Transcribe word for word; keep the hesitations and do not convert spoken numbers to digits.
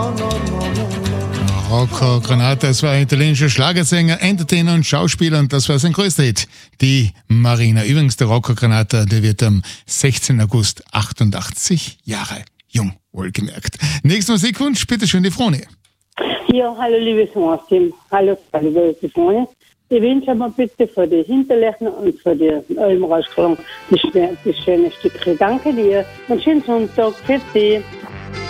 Rocco Granata, das war ein italienischer Schlagersänger, Entertainer und Schauspieler und das war sein größter Hit, die Marina. Übrigens, der Rocco Granata, der wird am sechzehnten August achtundachtzig Jahre jung, wohlgemerkt. Nächster Musikwunsch, bitteschön, die Froni. Ja, hallo liebe Sonstigen, hallo liebe Froni. Ich wünsche mir bitte für die Hinterlechen und für die Almrauschklang das schönste Stück. Danke dir und schönen Sonntag für Sie.